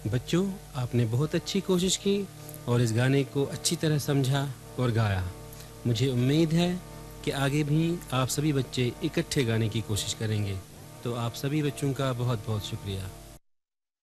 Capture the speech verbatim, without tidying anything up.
बच्चों, आपने बहुत अच्छी कोशिश की और इस गाने को अच्छी तरह समझा और गाया। मुझे उम्मीद है कि आगे भी आप सभी बच्चे इकट्ठे गाने की कोशिश करेंगे। तो आप सभी बच्चों का बहुत-बहुत शुक्रिया।